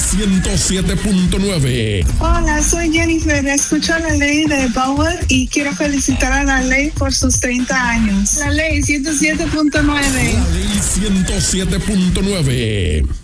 107.9. Hola, soy Jennifer. Escucho la ley de Bauer y quiero felicitar a la ley por sus 30 años. La ley 107.9. La ley 107.9.